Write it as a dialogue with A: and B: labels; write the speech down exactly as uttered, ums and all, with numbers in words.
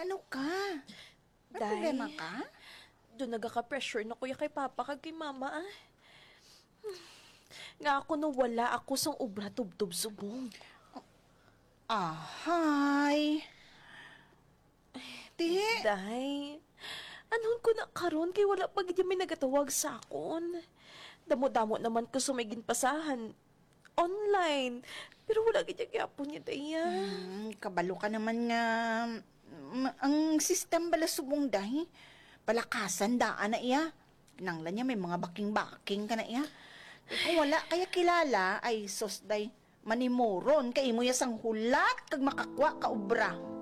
A: Ano ka? May
B: Day,
A: problema ka?
B: doon nagaka-pressure na kuya kay Papa kag kay Mama ah. Nga ako no wala ako sang ubra tubtob subong.
A: Ahay. Di.
B: Day, anhon ko na karon kay wala pa gid may nagatawag sa akon. Damo-damo naman ko sumigin pasahan online. Pero wala gid gyapon niya daya.
A: Hmm, kabalo ka naman nga. M- ang system bala subong dahi. Palakasan daan na iya. Nanglan niya may mga baking-baking ka na iya. E kung wala kaya kilala, ay sos day. Manimuron kay mo yasang hulat kag makakwa ka obra.